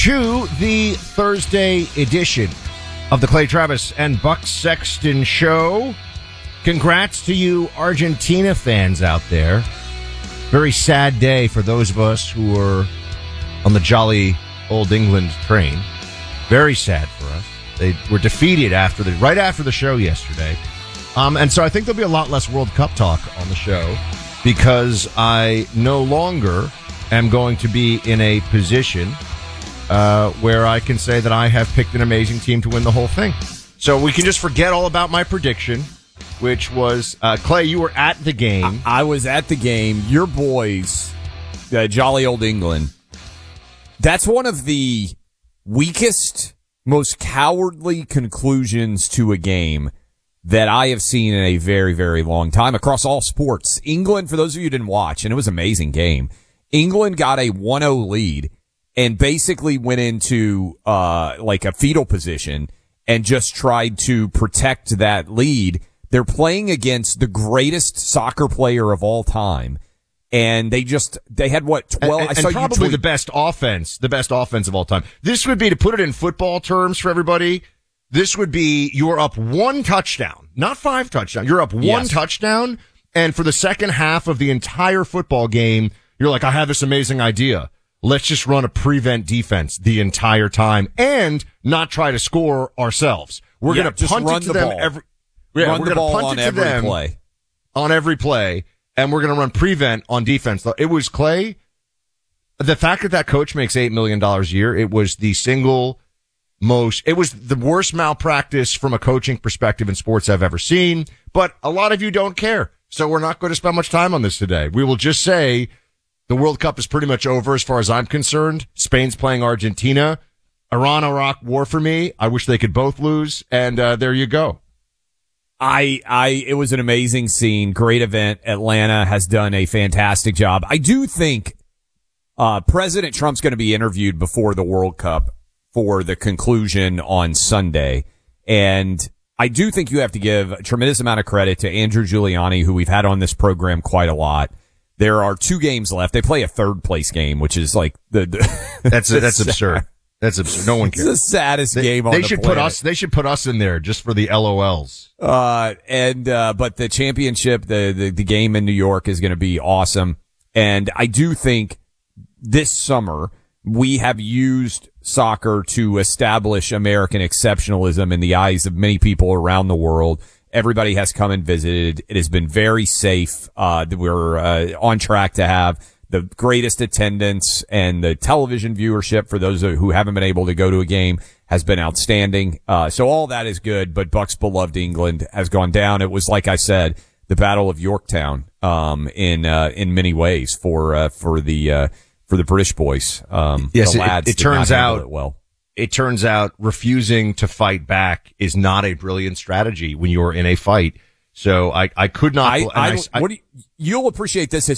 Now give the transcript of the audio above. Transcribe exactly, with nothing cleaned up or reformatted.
To the Thursday edition of the Clay Travis and Buck Sexton Show. Congrats to you Argentina fans out there. Very sad day for those of us who were on the jolly old England train. Very sad for us. They were defeated after the right after the show yesterday. Um, and so I think there'll be a lot less World Cup talk on the show because I no longer am going to be in a position Uh, where I can say that I have picked an amazing team to win the whole thing. So we can just forget all about my prediction, which was, uh, Clay, you were at the game. I, I was at the game. Your boys, uh, jolly old England. That's one of the weakest, most cowardly conclusions to a game that I have seen in a very, very long time across all sports. England, for those of you who didn't watch, and it was an amazing game, England got a one oh lead and basically went into uh like a fetal position and just tried to protect that lead. They're playing against the greatest soccer player of all time, and they just they had what twelve? And, and, I saw and probably you tweet. the best offense, the best offense of all time. This would be, to put it in football terms for everybody, this would be you're up one touchdown, not five touchdowns. You're up one Yes. touchdown, and for the second half of the entire football game, you're like, I have this amazing idea. Let's just run a prevent defense the entire time and not try to score ourselves. We're Yeah, going to just punt run it to the them ball. every, yeah, Run we're the gonna ball punt on it to every them play. on every play, and we're going to run prevent on defense. It was, Clay, the fact that that coach makes eight million dollars a year, it was the single most, it was the worst malpractice from a coaching perspective in sports I've ever seen. But a lot of you don't care, so we're not going to spend much time on this today. We will just say, the World Cup is pretty much over as far as I'm concerned. Spain's playing Argentina. Iran-Iraq war for me. I wish they could both lose. And uh, there you go. I, I, it was an amazing scene. Great event. Atlanta has done a fantastic job. I do think, uh, President Trump's going to be interviewed before the World Cup for the conclusion on Sunday. And I do think you have to give a tremendous amount of credit to Andrew Giuliani, who we've had on this program quite a lot. There are two games left. They play a third place game, which is like the, the that's that's absurd. That's absurd. No one cares. It's the saddest they, game on they the should planet. put us. They should put us in there just for the L O Ls. Uh, and uh, but the championship, the, the the game in New York is going to be awesome. And I do think this summer we have used soccer to establish American exceptionalism in the eyes of many people around the world. Everybody has come and visited. It has been very safe. Uh, we're uh, on track to have the greatest attendance, and the television viewership for those who haven't been able to go to a game has been outstanding. Uh, so all that is good, but Buck's beloved England has gone down. It was, like I said, the Battle of Yorktown, um, in, uh, in many ways for, uh, for the, uh, for the British boys. Um, yes, the it, lads it did not turns handle out, it well. It turns out refusing to fight back is not a brilliant strategy when you're in a fight. So I, I could not. I, I, I, what do you, you'll appreciate this